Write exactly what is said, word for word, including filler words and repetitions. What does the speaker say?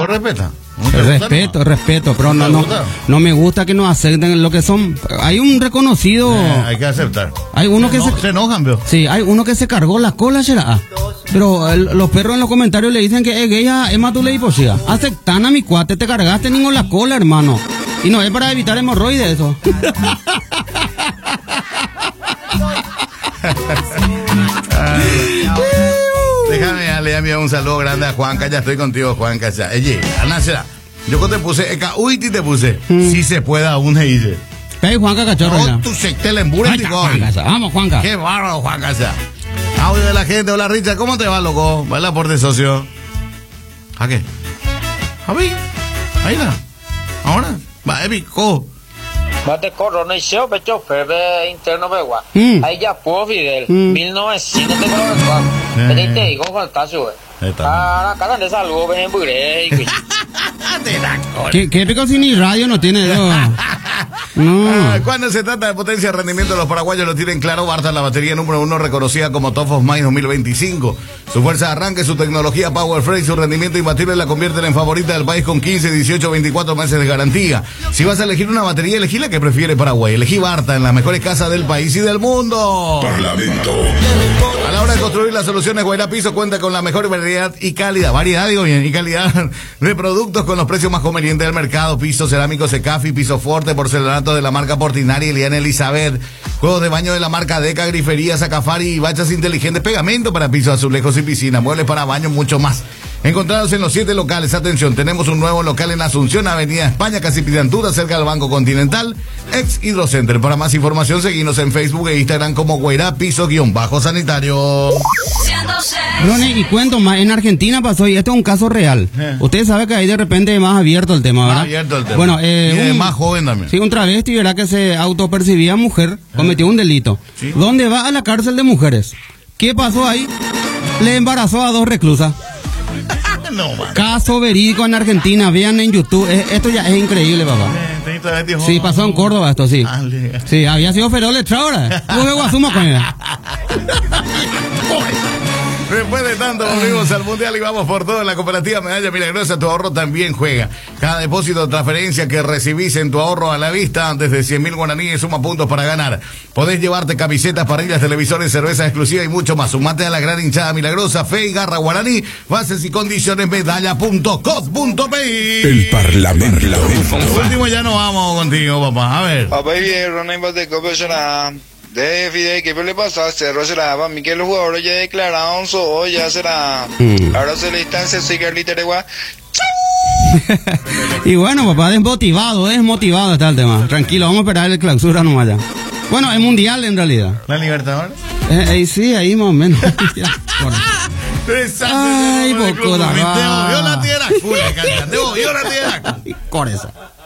vos respetas. Respeto, no? respeto, pero no, no, no me gusta que nos acepten lo que son. Hay un reconocido. Eh, hay que aceptar. Hay uno se que eno, se, se enojan, veo. Sí, hay uno que se cargó la cola, será. Pero el, los perros en los comentarios le dicen que es gay a Emma tu ley posia. Aceptan a mi cuate, te cargaste ni con la cola, hermano. Y no es para evitar hemorroides eso. Déjame darle a mí un saludo grande a Juanca, ya estoy contigo, Juanca. Oye, Anacera, yo te puse, eka, uy, te puse, mm. si se puede aún se dice. Hey, Juanca, cachorro. No, tu secte le embure, vamos, Juanca. Qué bárbaro, Juanca. Audio de la gente, hola Richard, ¿cómo te va, loco? ¿Va el aporte socio? ¿A qué? Javi, ahí está. Ahora, va, épico. Mate coronación, pecho, ferve interno, begua. Ahí ya puedo, Fidel. mil novecientos te puedo ver. Te te digo, fantástico, güey. Para cada de salud, ven, buré. ¿Qué, qué pico si ni radio no tiene eso? No. Cuando se trata de potencia y rendimiento, los paraguayos lo tienen claro. Barta, la batería número uno reconocida como Top of Mind dos mil veinticinco. Su fuerza de arranque, su tecnología Power Frame, su rendimiento imbatible la convierten en favorita del país con quince, dieciocho, veinticuatro meses de garantía. Si vas a elegir una batería, elegí la que prefiere Paraguay. Elegí Barta en las mejores casas del país y del mundo. Parlamento. A la hora de construir las soluciones, Guairá Piso cuenta con la mejor variedad y calidad, variedad digo bien, y calidad de productos con los precios más convenientes del mercado. Piso cerámico Secafi, piso fuerte, porcelanato de la marca Portinari, Eliana Elizabeth, juegos de baño de la marca Deca, grifería, Sacafari y bachas inteligentes, pegamento para pisos, azulejos y piscina, muebles para baño, mucho más. Encontrados en los siete locales. Atención, tenemos un nuevo local en Asunción, Avenida España, casi Pidantura, cerca del Banco Continental, ex Hidrocenter. Para más información, seguinos en Facebook e Instagram como Guairá Piso guión bajo sanitario. Ronnie, y cuento más, en Argentina pasó, y este es un caso real. Eh. Usted sabe que ahí de repente es más abierto el tema, ¿verdad? Más abierto el tema. Bueno, eh, y es un, más joven también. Sí, un travesti, ¿verdad? Que se autopercibía mujer, eh. cometió un delito. ¿Sí? ¿Dónde va a la cárcel de mujeres? ¿Qué pasó ahí? Le embarazó a dos reclusas. No, man. Caso verídico en Argentina, vean en YouTube. Eh, esto ya es increíble, papá. Eh, sí, pasó en Córdoba esto, sí. Sí, había sido feroz letra ahora. Tuve guasumo con ella. Después de tanto, volvimos al Mundial y vamos por todo. En la cooperativa Medalla Milagrosa, tu ahorro también juega. Cada depósito o transferencia que recibís en tu ahorro a la vista, desde cien mil guaraníes, suma puntos para ganar. Podés llevarte camisetas, parrillas, televisores, cerveza exclusiva y mucho más. Sumate a la gran hinchada milagrosa, fe y garra guaraní. Bases y condiciones, medalla punto cos punto pe. El Parlamento. Por último, ya nos vamos contigo, papá. A ver. Papá, y vieron, no hay de copa, de Fidel, ¿qué le pasó a Cerro? Será para mí que los jugadores ya declararon so, ya será. Mm. Ahora se le instancia sigue el literegua. Y bueno, papá, desmotivado, desmotivado está el tema. Tranquilo, vamos a esperar el clausura nomás ya. Bueno, el mundial en realidad. ¿La Libertadores? Eh, eh, sí, ahí más o menos. Ay, poco de la tierra, culo, te devolvió la tierra. Coreza.